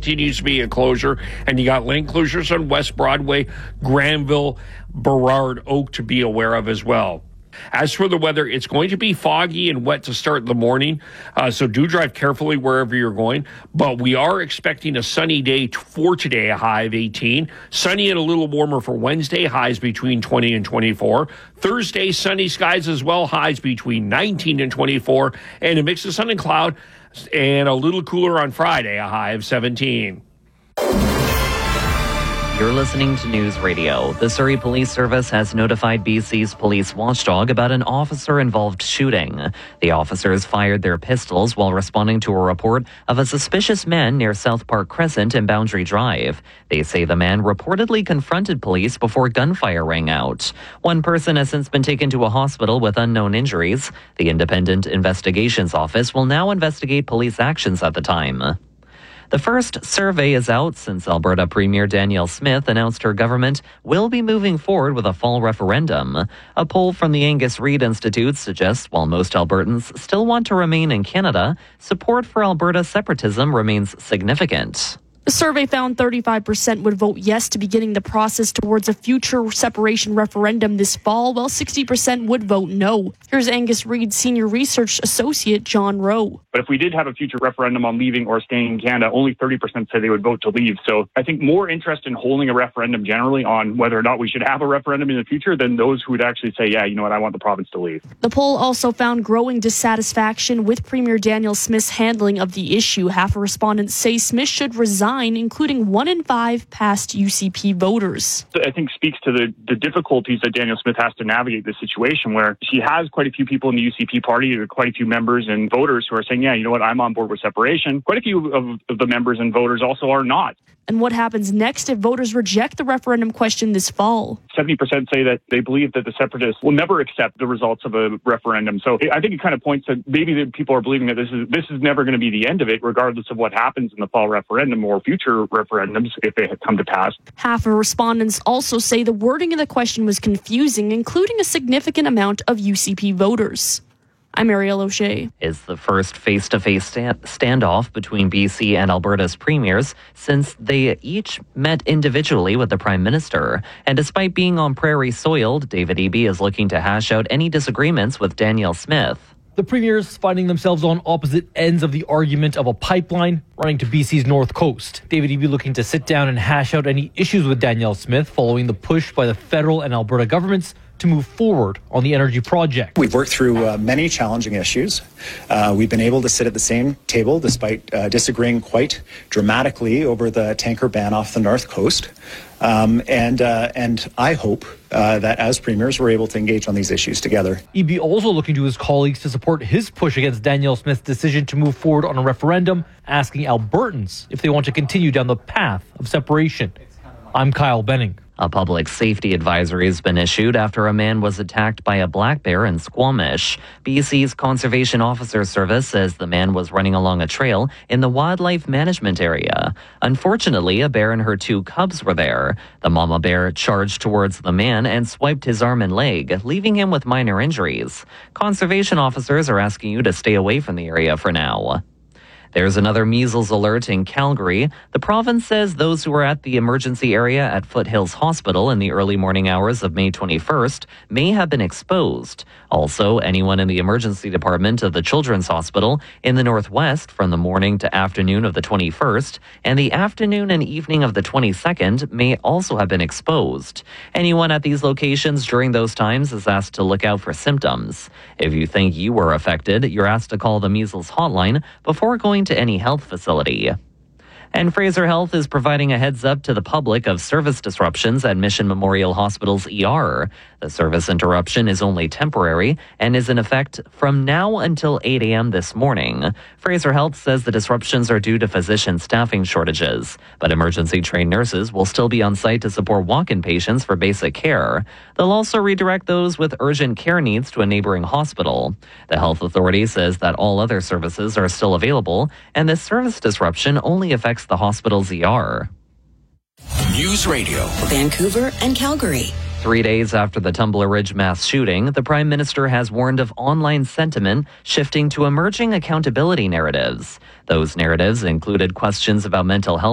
continues to be a closure, and you got lane closures on West Broadway, Granville, Burrard, Oak to be aware of as well. As for the weather, it's going to be foggy and wet to start the morning, so do drive carefully wherever you're going. But we are expecting a sunny day for today, a high of 18. Sunny and a little warmer for Wednesday, highs between 20 and 24. Thursday, sunny skies as well, highs between 19 and 24. And a mix of sun and cloud, and a little cooler on Friday, a high of 17. You're listening to News Radio. The Surrey Police Service has notified BC's police watchdog about an officer-involved shooting. The officers fired their pistols while responding to a report of a suspicious man near South Park Crescent and Boundary Drive. They say the man reportedly confronted police before gunfire rang out. One person has since been taken to a hospital with unknown injuries. The Independent Investigations Office will now investigate police actions at the time. The first survey is out since Alberta Premier Danielle Smith announced her government will be moving forward with a fall referendum. A poll from the Angus Reid Institute suggests while most Albertans still want to remain in Canada, support for Alberta separatism remains significant. The survey found 35% would vote yes to beginning the process towards a future separation referendum this fall, while 60% would vote no. Here's Angus Reid Senior Research Associate John Rowe. But if we did have a future referendum on leaving or staying in Canada, only 30% say they would vote to leave. So I think more interest in holding a referendum generally on whether or not we should have a referendum in the future than those who would actually say, yeah, you know what, I want the province to leave. The poll also found growing dissatisfaction with Premier Danielle Smith's handling of the issue. Half of respondents say Smith should resign, including 1 in 5 past UCP voters. I think speaks to the difficulties that Danielle Smith has to navigate this situation where she has quite a few people in the UCP party, quite a few members and voters who are saying, yeah, you know what, I'm on board with separation. Quite a few of the members and voters also are not. And what happens next if voters reject the referendum question this fall? 70% say that they believe that the separatists will never accept the results of a referendum. So I think it kind of points to maybe the people are believing that this is never going to be the end of it, regardless of what happens in the fall referendum or future referendums if they come to pass. Half of respondents also say the wording of the question was confusing, including a significant amount of UCP voters. I'm Ariel O'Shea. Is the first face-to-face standoff between BC and Alberta's premiers since they each met individually with the Prime Minister. And despite being on prairie soil, David Eby is looking to hash out any disagreements with Danielle Smith. The premiers finding themselves on opposite ends of the argument of a pipeline running to BC's north coast. David Eby looking to sit down and hash out any issues with Danielle Smith following the push by the federal and Alberta governments to move forward on the energy project. We've worked through many challenging issues. We've been able to sit at the same table despite disagreeing quite dramatically over the tanker ban off the north coast. And I hope that as premiers, we're able to engage on these issues together. Eby also looking to his colleagues to support his push against Danielle Smith's decision to move forward on a referendum, asking Albertans if they want to continue down the path of separation. I'm Kyle Benning. A public safety advisory has been issued after a man was attacked by a black bear in Squamish. BC's Conservation Officer Service says the man was running along a trail in the wildlife management area. Unfortunately, a bear and her 2 cubs were there. The mama bear charged towards the man and swiped his arm and leg, leaving him with minor injuries. Conservation officers are asking you to stay away from the area for now. There's another measles alert in Calgary. The province says those who were at the emergency area at Foothills Hospital in the early morning hours of May 21st may have been exposed. Also, anyone in the emergency department of the Children's Hospital in the Northwest from the morning to afternoon of the 21st and the afternoon and evening of the 22nd may also have been exposed. Anyone at these locations during those times is asked to look out for symptoms. If you think you were affected, you're asked to call the measles hotline before going to any health facility. And Fraser Health is providing a heads up to the public of service disruptions at Mission Memorial Hospital's ER. The service interruption is only temporary and is in effect from now until 8 a.m. this morning. Fraser Health says the disruptions are due to physician staffing shortages, but emergency-trained nurses will still be on site to support walk-in patients for basic care. They'll also redirect those with urgent care needs to a neighboring hospital. The health authority says that all other services are still available, and this service disruption only affects the hospital's ER. News Radio, Vancouver and Calgary. 3 days after the Tumbler Ridge mass shooting, the Prime Minister has warned of online sentiment shifting to emerging accountability narratives. Those narratives included questions about mental health